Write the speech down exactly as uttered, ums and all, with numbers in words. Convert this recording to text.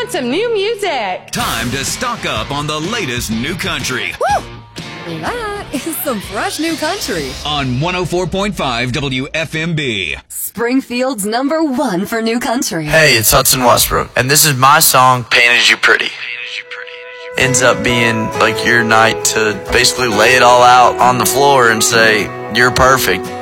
with some new music. Time to stock up on the latest new country. Woo! That is some fresh new country. On one oh four point five W F M B. Springfield's number one for new country. Hey, it's Hudson Westbrook, and this is my song, Painted You Pretty. Ends up being like your night to basically lay it all out on the floor and say, you're perfect.